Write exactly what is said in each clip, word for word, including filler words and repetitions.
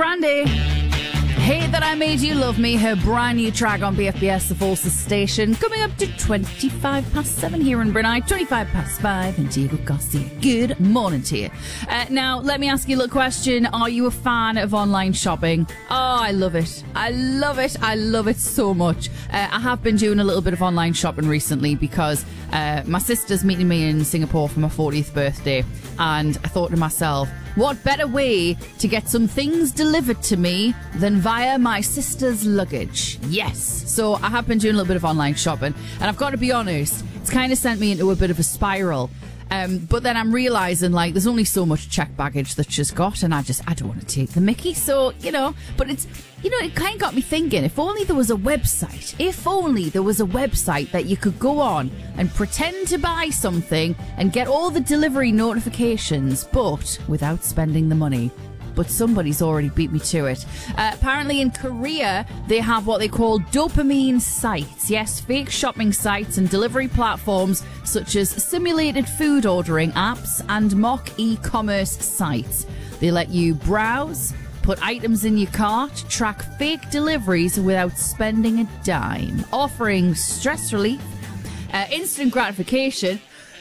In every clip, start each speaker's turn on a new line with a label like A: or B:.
A: Grande. Hate That I Made You Love Me, her brand new track on B F B S, the Forces Station, coming up to twenty-five past seven here in Brunei, twenty-five past five in Diego Garcia. Good morning to you. Uh, now, let me ask you a little question. Are you a fan of online shopping? Oh, I love it. I love it. I love it so much. Uh, I have been doing a little bit of online shopping recently because uh, my sister's meeting me in Singapore for my fortieth birthday, and I thought to myself, what better way to get some things delivered to me than via my sister's luggage? Yes. So I have been doing a little bit of online shopping, and I've got to be honest, it's kind of sent me into a bit of a spiral. Um, but then I'm realising, like, there's only so much checked baggage that she's got, and I just, I don't want to take the mickey. So, you know, but it's, you know, it kind of got me thinking, if only there was a website, if only there was a website that you could go on and pretend to buy something and get all the delivery notifications, but without spending the money. But somebody's already beat me to it. Uh, apparently in Korea, they have what they call dopamine sites. Yes, fake shopping sites and delivery platforms such as simulated food ordering apps and mock e-commerce sites. They let you browse, put items in your cart, track fake deliveries without spending a dime, offering stress relief, uh, instant gratification,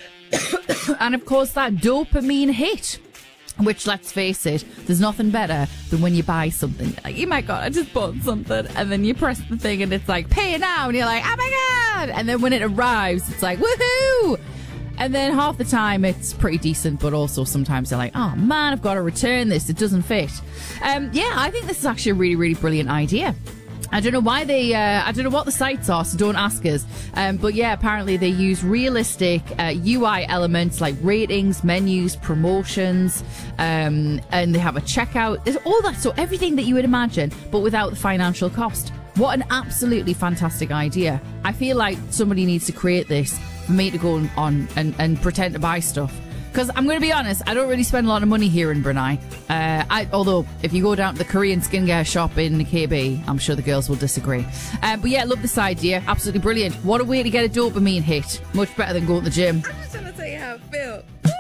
A: and of course that dopamine hit. Which, let's face it, there's nothing better than when you buy something. Like, oh my God, I just bought something. And then you press the thing and it's like, pay now. And you're like, oh my God. And then when it arrives, it's like, woohoo. And then half the time it's pretty decent, but also sometimes they're like, oh man, I've got to return this. It doesn't fit. Um, yeah, I think this is actually a really, really brilliant idea. I don't know why they, uh, I don't know what the sites are, so don't ask us. Um, but yeah, apparently they use realistic uh, U I elements like ratings, menus, promotions, um, and they have a checkout. There's all that, so everything that you would imagine, but without the financial cost. What an absolutely fantastic idea. I feel like somebody needs to create this for me to go on and, and pretend to buy stuff. Because I'm going to be honest, I don't really spend a lot of money here in Brunei. Uh, I, although, if you go down to the Korean skincare shop in K B, I'm sure the girls will disagree. Um, but yeah, love this idea. Absolutely brilliant. What a way to get a dopamine hit. Much better than going to the gym.
B: I'm just trying to tell you how I feel.